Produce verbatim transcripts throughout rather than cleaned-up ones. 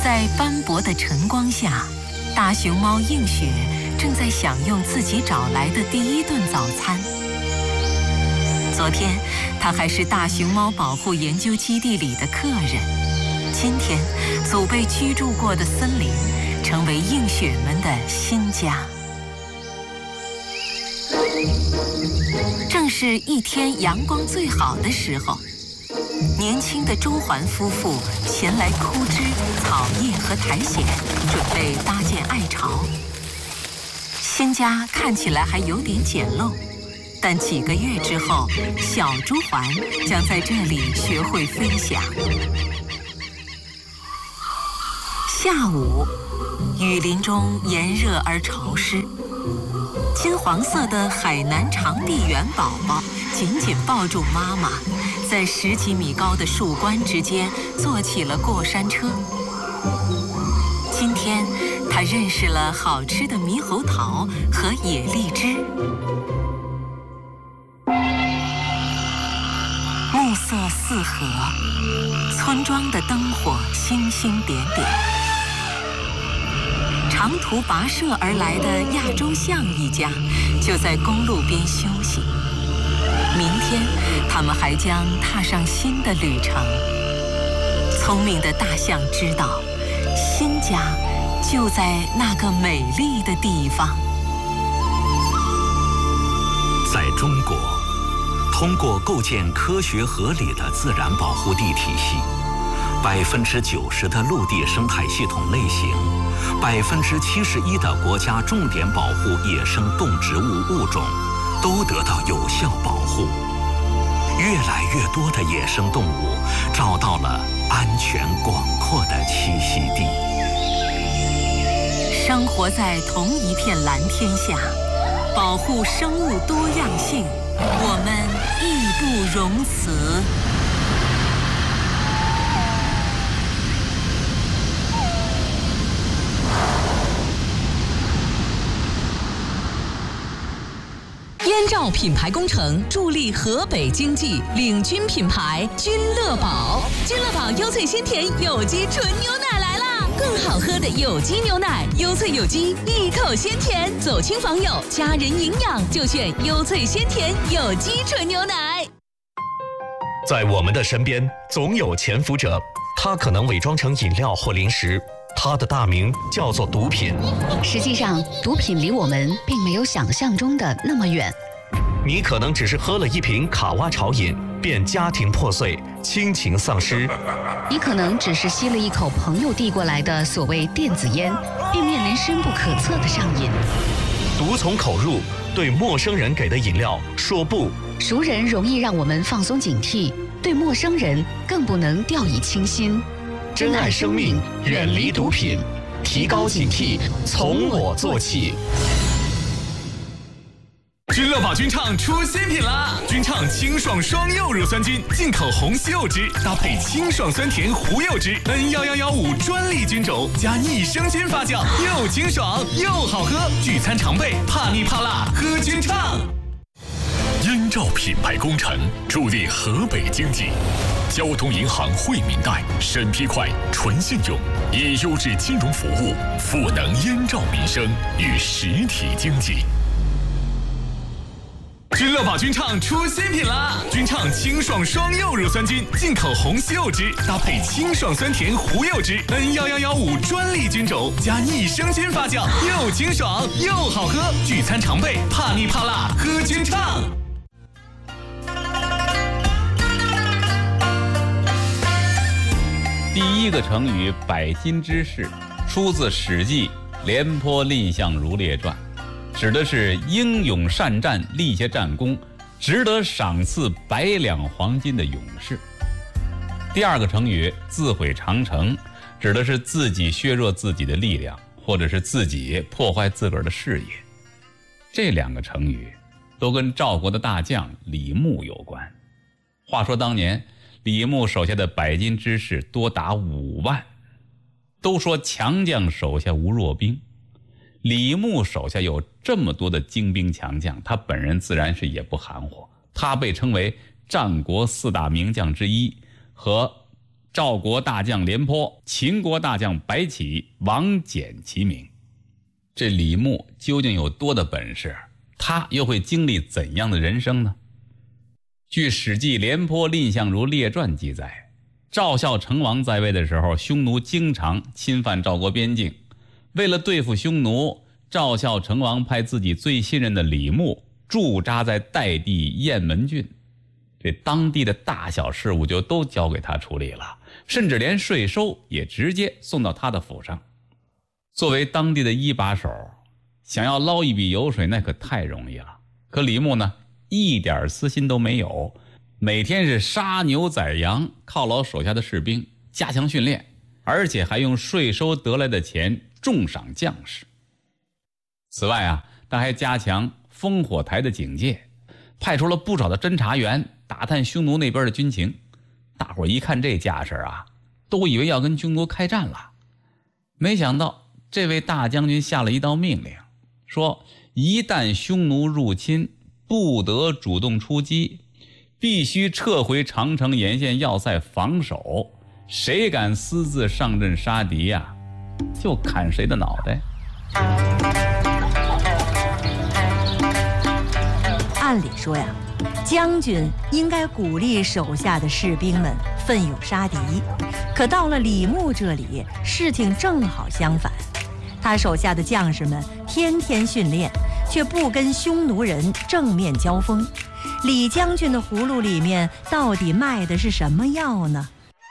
在斑驳的晨光下，大熊猫映雪正在享用自己找来的第一顿早餐。昨天，它还是大熊猫保护研究基地里的客人。今天，祖辈居住过的森林成为映雪们的新家。正是一天阳光最好的时候，年轻的周环夫妇前来枯枝、草叶和苔藓，准备搭建爱巢。新家看起来还有点简陋，但几个月之后，小朱环将在这里学会飞翔。下午，雨林中炎热而潮湿。金黄色的海南长臂猿宝宝紧紧抱住妈妈，在十几米高的树冠之间坐起了过山车。今天，他认识了好吃的猕猴桃和野荔枝。暮色四合，村庄的灯火星星点点。长途跋涉而来的亚洲象一家就在公路边休息。明天，他们还将踏上新的旅程。聪明的大象知道，新家就在那个美丽的地方。 在中国，通过构建科学合理的自然保护地体系，百分之九十的陆地生态系统类型，百分之七十一的国家重点保护野生动植物物种都得到有效保护。越来越多的野生动物找到了安全广阔的栖息地。 生活在同一片蓝天下，保护生物多样性，我们义不容辞。 燕赵品牌工程助力河北经济，领军品牌君乐宝。君乐宝优萃鲜甜有机纯牛奶来啦！更好喝的有机牛奶，优萃有机，一口鲜甜，走亲访友，家人营养就选优萃鲜甜有机纯牛奶。 在我们的身边，总有潜伏者，他可能伪装成饮料或零食，他的大名叫做毒品。 实际上，毒品离我们并没有想象中的那么远。 你可能只是喝了一瓶卡哇潮饮，便家庭破碎，亲情丧失。 你可能只是吸了一口朋友递过来的所谓电子烟，并面临深不可测的上瘾。 毒从口入，对陌生人给的饮料说不。 熟人容易让我们放松警惕，对陌生人更不能掉以轻心。 珍爱生命，远离毒品，提高警惕，从我做起。 君乐宝君畅出新品啦！君畅清爽双柚乳酸菌，进口红西柚汁，搭配清爽酸甜胡柚汁 N 一一一五专利菌种，加益生菌发酵，又清爽又好喝，聚餐常备，怕腻怕辣，喝君畅。 燕赵品牌工程助力河北经济。交通银行惠民贷，审批快，纯信用，以优质金融服务赋能燕赵民生与实体经济。 君乐宝君畅出新品啦！君畅清爽双柚乳酸菌，进口红西柚汁，搭配清爽酸甜胡柚汁 N 一一一五专利菌种，加益生菌发酵，又清爽又好喝，聚餐常备，怕腻怕辣，喝君畅。 第一个成语“百金之士”出自《史记·廉颇蔺相如列传》，指的是英勇善战、立下战功、值得赏赐百两黄金的勇士。第二个成语“自毁长城”，指的是自己削弱自己的力量，或者是自己破坏自个儿的事业。这两个成语都跟赵国的大将李牧有关。话说当年李牧手下的百金之士多达五万，都说强将手下无弱兵。李牧手下有这么多的精兵强将，他本人自然是也不含糊。他被称为战国四大名将之一，和赵国大将廉颇、秦国大将白起、王翦齐名。这李牧究竟有多的本事？他又会经历怎样的人生呢？据《史记·廉颇蔺相如列传》记载，赵孝成王在位的时候，匈奴经常侵犯赵国边境。为了对付匈奴，赵孝成王派自己最信任的李牧驻扎在代地雁门郡，这当地的大小事务就都交给他处理了，甚至连税收也直接送到他的府上。作为当地的一把手，想要捞一笔油水那可太容易了。可李牧呢，一点私心都没有，每天是杀牛宰羊，犒劳手下的士兵，加强训练，而且还用税收得来的钱重赏将士。此外啊，他还加强烽火台的警戒，派出了不少的侦察员打探匈奴那边的军情。大伙一看这架势啊，都以为要跟匈奴开战了。没想到这位大将军下了一道命令，说一旦匈奴入侵，不得主动出击，必须撤回长城沿线要塞防守，谁敢私自上阵杀敌呀、啊，就砍谁的脑袋。 按理说呀，将军应该鼓励手下的士兵们奋勇杀敌，可到了李牧这里，事情正好相反。他手下的将士们天天训练，却不跟匈奴人正面交锋。李将军的葫芦里面到底卖的是什么药呢？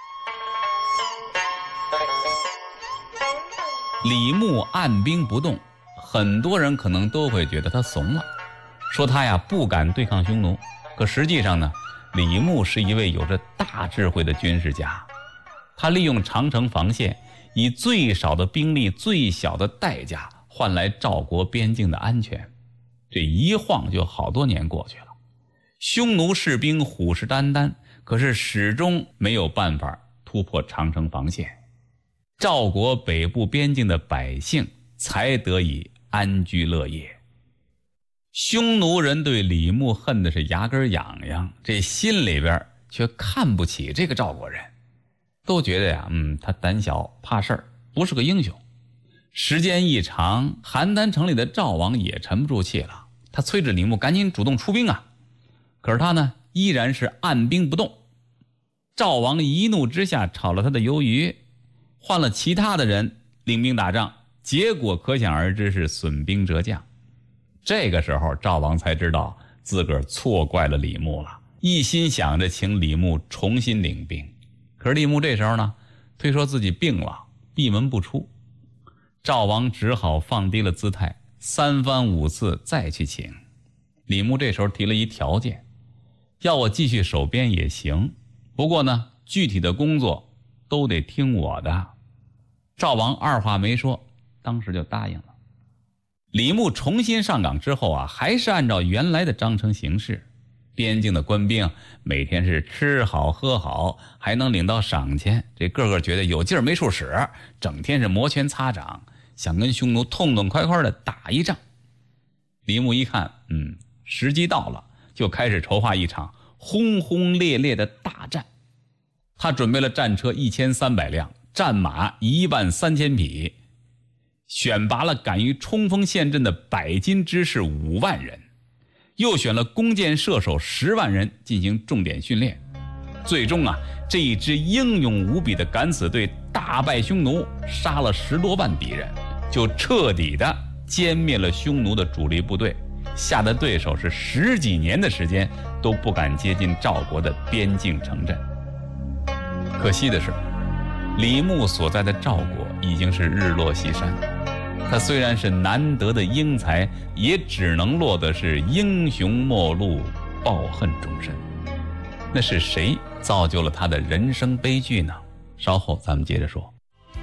李牧按兵不动，很多人可能都会觉得他怂了，说他呀不敢对抗匈奴。可实际上呢，李牧是一位有着大智慧的军事家，他利用长城防线，以最少的兵力、最小的代价换来赵国边境的安全。这一晃就好多年过去了，匈奴士兵虎视眈眈，可是始终没有办法突破长城防线。赵国北部边境的百姓才得以安居乐业。匈奴人对李牧恨的是牙根痒痒，这心里边却看不起这个赵国人，都觉得呀，嗯，他胆小怕事儿，不是个英雄。时间一长，邯郸城里的赵王也沉不住气了，他催着李牧赶紧主动出兵啊。可是他呢，依然是按兵不动。赵王一怒之下炒了他的鱿鱼，换了其他的人领兵打仗，结果可想而知是损兵折将。这个时候赵王才知道自个儿错怪了李牧了，一心想着请李牧重新领兵。可是李牧这时候呢，推说自己病了，闭门不出。赵王只好放低了姿态，三番五次再去请。李牧这时候提了一条件，要我继续守边也行，不过呢，具体的工作都得听我的。赵王二话没说，当时就答应了。李牧重新上岗之后啊，还是按照原来的章程行事。边境的官兵每天是吃好喝好，还能领到赏钱，这个个觉得有劲儿没处使，整天是摩拳擦掌，想跟匈奴痛痛快快的打一仗。李牧一看，嗯，时机到了，就开始筹划一场轰轰烈烈的大战。他准备了战车一千三百辆，战马一万三千匹，选拔了敢于冲锋陷阵的百金之士五万人，又选了弓箭射手十万人进行重点训练。最终啊，这一支英勇无比的敢死队大败匈奴，杀了十多万敌人，就彻底的歼灭了匈奴的主力部队，吓得对手是十几年的时间都不敢接近赵国的边境城镇。可惜的是，李牧所在的赵国已经是日落西山，他虽然是难得的英才，也只能落得是英雄末路，抱恨终身。那是谁造就了他的人生悲剧呢？稍后咱们接着说。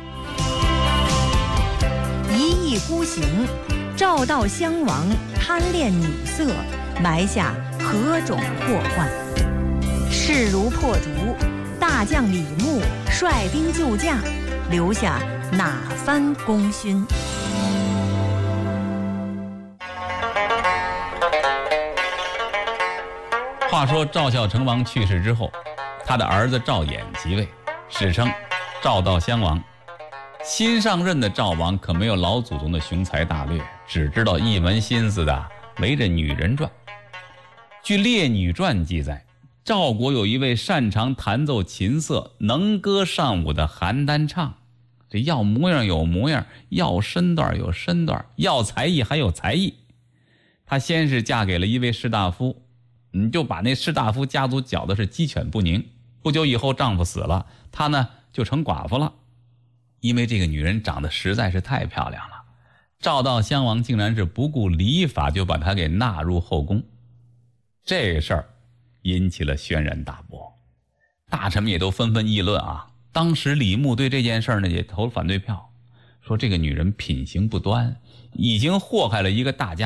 一意孤行，赵悼襄王贪恋女色，埋下何种祸患。势如破竹，大将李牧率兵救驾，留下哪番功勋？ 话说赵孝成王去世之后，他的儿子赵衍即位， 史称赵悼襄王。新上任的赵王可没有老祖宗的雄才大略，只知道一门心思的围着女人转。据《列女传》记载，赵国有一位擅长弹奏琴瑟、能歌善舞的邯郸唱，这要模样有模样，要身段有身段，要才艺还有才艺。她先是嫁给了一位士大夫，你就把那士大夫家族搅的是鸡犬不宁。不久以后丈夫死了，她呢就成寡妇了。因为这个女人长得实在是太漂亮了，赵悼襄王竟然是不顾礼法就把她给纳入后宫。这个事儿引起了轩然大波，大臣们也都纷纷议论啊。当时李牧对这件事呢也投反对票，说这个女人品行不端，已经祸害了一个大家。